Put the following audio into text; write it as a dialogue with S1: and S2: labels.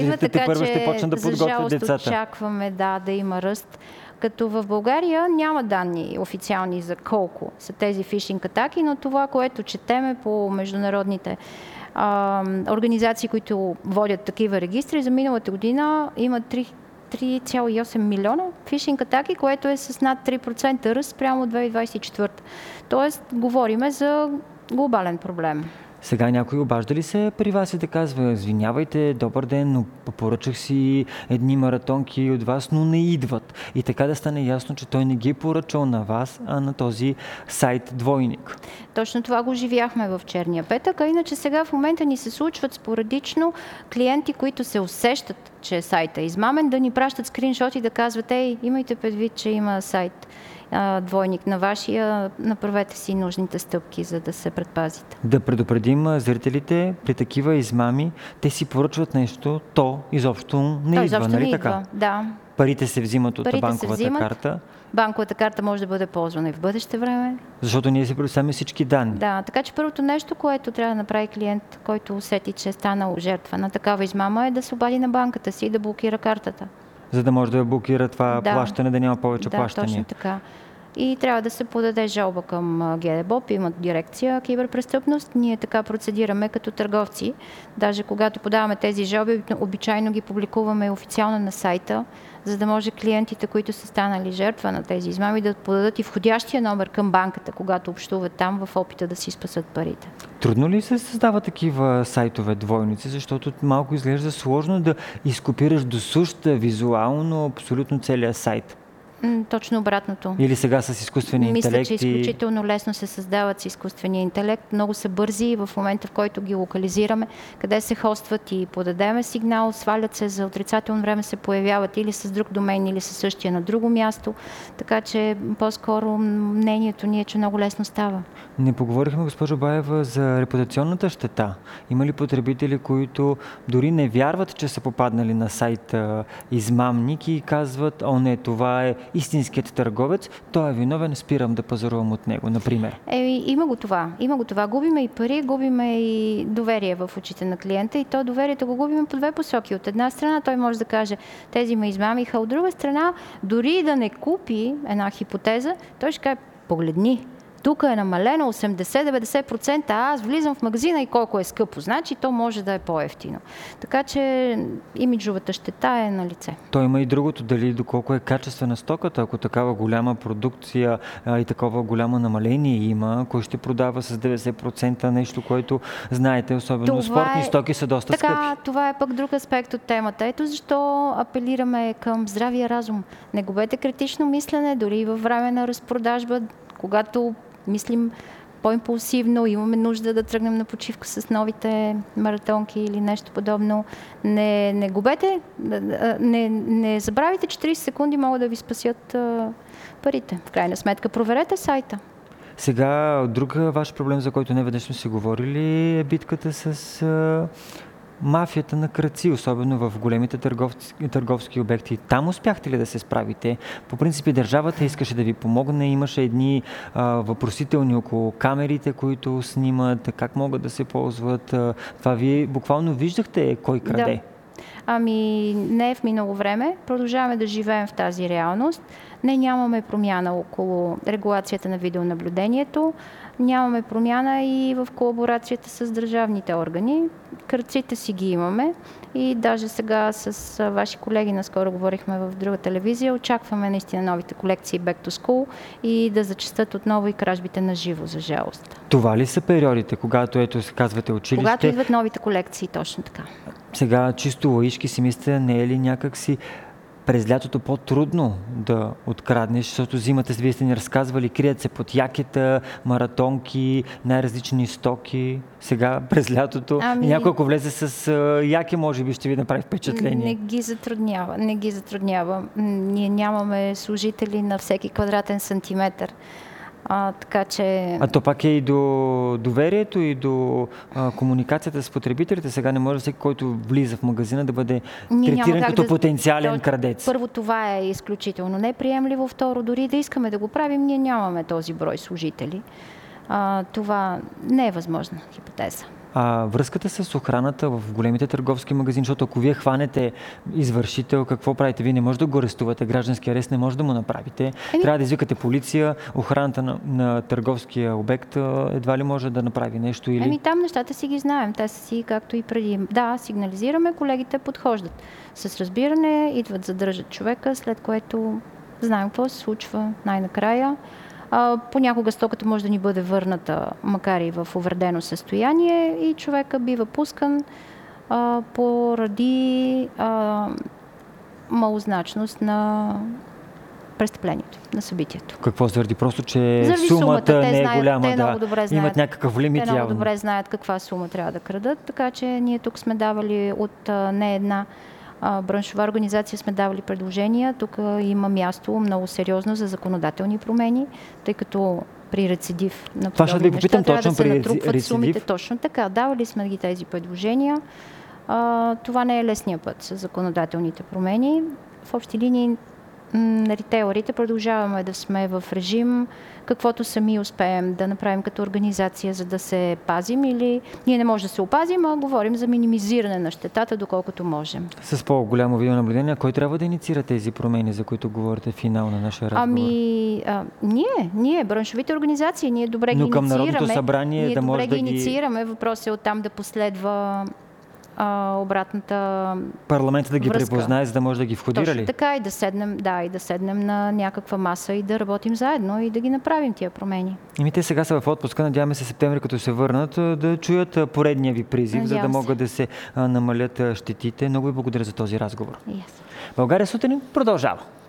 S1: Така
S2: първо
S1: че,
S2: ще почнат да
S1: за
S2: подготвят
S1: жалост,
S2: децата.
S1: очакваме да има ръст. Като в България няма данни официални за колко са тези фишинг атаки, но това, което четеме по международните организации, които водят такива регистри, за миналата година има 3,8 милиона фишинг атаки, което е с над 3% ръст прямо от 2024. Тоест, говориме за глобален проблем.
S2: Сега някой обажда ли се при вас и да казва: извинявайте, добър ден, но поръчах си едни маратонки от вас, но не идват. И така да стане ясно, че той не ги е поръчал на вас, а на този сайт двойник.
S1: Точно това го живяхме в черния петък, а иначе сега в момента ни се случват спорадично клиенти, които се усещат, че сайтът е измамен, да ни пращат скриншоти и да казват: ей, имайте предвид, че има сайт двойник на вашия, направете си нужните стъпки, за да се предпазите.
S2: Да предупредим зрителите, при такива измами, те си поръчват нещо, то изобщо не идва, нали така?
S1: Да.
S2: Парите се взимат от банковата карта.
S1: Банковата карта може да бъде ползвана и в бъдеще време.
S2: Защото ние си предоставяме всички данни.
S1: Да, така че първото нещо, което трябва да направи клиент, който усети, че е станал жертва на такава измама, е да се обади на банката си и да блокира картата.
S2: За да може да блокира това плащане, да няма повече плащания.
S1: Да, точно така. И трябва да се подаде жалба към ГДБОП, имат дирекция киберпрестъпност. Ние така процедираме като търговци. Даже когато подаваме тези жалби, обичайно ги публикуваме официално на сайта, за да може клиентите, които са станали жертва на тези измами, да подадат и входящия номер към банката, когато общуват там в опита да си спасат парите.
S2: Трудно ли се създава такива сайтове двойници, защото малко изглежда сложно да изкопираш до суща визуално абсолютно целия сайт?
S1: Точно обратното.
S2: Или сега с изкуствения интелект?
S1: Мисля, че изключително лесно се създават с изкуствения интелект. Много са бързи в момента, в който ги локализираме, къде се хостват и подадеме сигнал, свалят се, за отрицателно време се появяват или с друг домен, или със същия на друго място. Така че по-скоро мнението ни е, че много лесно става.
S2: Не поговорихме, госпожо Баева, за репутационната щета. Има ли потребители, които дори не вярват, че са попаднали на сайт измамник и казват: о, не, това е истинският търговец, той е виновен, спирам да пазарувам от него, например?
S1: Има го това. Губиме и пари, губиме и доверие в очите на клиента, и то доверието го губиме по две посоки. От една страна той може да каже: тези ме измамиха, от друга страна, дори да не купи една хипотеза, той ще каже: погледни, тук е намалено 80-90%, а аз влизам в магазина и колко е скъпо. Значи то може да е по-евтино. Така че имиджовата щета е на лице.
S2: То има и другото, дали доколко е качествена стоката. Ако такава голяма продукция и такова голямо намаление има, кой ще продава с 90% нещо, което знаете, особено спортни стоки са доста скъпи.
S1: Това е пък друг аспект от темата. Ето защо апелираме към здравия разум. Не губете критично мислене, дори и във време на разпродажба, когато мислим по-импулсивно, имаме нужда да тръгнем на почивка с новите маратонки или нещо подобно. Не губете, не забравяйте, че 30 секунди могат да ви спасят парите. В крайна сметка, проверете сайта.
S2: Сега, друг ваш проблем, за който неведнъж сме си говорили, е битката с мафията на крадци, особено в големите търговски обекти. Там успяхте ли да се справите? По принцип държавата искаше да ви помогне. Имаше едни въпросителни около камерите, които снимат, как могат да се ползват. Това вие буквално виждахте кой краде.
S1: Да. Ами не в минало време. Продължаваме да живеем в тази реалност. Нямаме промяна около регулацията на видеонаблюдението. Нямаме промяна и в колаборацията с държавните органи. Крадците си ги имаме и даже сега с ваши колеги, наскоро говорихме в друга телевизия, очакваме наистина новите колекции Back to School и да зачестят отново и кражбите на живо, за жалост.
S2: Това ли са периодите, когато казвате училище?
S1: Когато идват новите колекции, точно така.
S2: Сега чисто лаишки си мисля, не е ли някакси през лятото по-трудно да откраднеш, защото зимата, вие сте ни разказвали, крият се под якета, маратонки, най-различни стоки. Сега през лятото някой, ако влезе с яке, може би ще ви направи впечатление.
S1: Не ги затруднява. Ние нямаме служители на всеки квадратен сантиметър. Така че...
S2: А то пак е и до доверието, и до комуникацията с потребителите. Сега не може всеки, който влиза в магазина, да бъде третиран като потенциален крадец.
S1: Първо, това е изключително неприемливо. Второ, дори да искаме да го правим, ние нямаме този брой служители. Това не е възможна хипотеза.
S2: връзката с охраната в големите търговски магазини, защото ако вие хванете извършител, какво правите? Вие не може да го арестувате, граждански арест не може да му направите. Трябва да извикате полиция, охраната на търговския обект едва ли може да направи нещо или...
S1: Там нещата си ги знаем, те са си както и преди. Да, сигнализираме, колегите подхождат. С разбиране идват, задържат човека, след което знаем какво се случва най-накрая. Понякога стоката може да ни бъде върната, макар и в увредено състояние, и човека бива пускан поради малозначност на престъплението, на събитието.
S2: Какво заради? Просто, че сумата не е голяма, имат някакъв лимит
S1: явно. Те много добре знаят каква сума трябва да крадат, така че ние тук сме давали от не една браншова организация сме давали предложения. Тук има място много сериозно за законодателни промени, тъй като при рецидив на подобни неща трябва да се натрупват сумите. Точно така. Давали сме ги тези предложения. Това не е лесният път с законодателните промени. В общи линии ритейлерите продължаваме да сме в режим, каквото сами успеем да направим като организация, за да се пазим, или ние не можем да се опазим, а говорим за минимизиране на щетата, доколкото можем.
S2: С по-голямо видеонаблюдение, кой трябва да инициира тези промени, за които говорите в финал на нашия разговор?
S1: Ние, браншовите организации, ние добре ги инициираме.
S2: Но към Народното събрание да може да ги...
S1: инициираме. Въпросът е оттам да последва обратната
S2: парламента да ги
S1: връзка.
S2: препознае, за да може да ги входира ли?
S1: Точно така, и да седнем на някаква маса и да работим заедно и да ги направим тия промени.
S2: Те сега са в отпуска, надяваме се септември, като се върнат, да чуят поредния ви призив, за да могат да се намалят щетите. Много ви благодаря за този разговор.
S1: Yes.
S2: България сутрин продължава.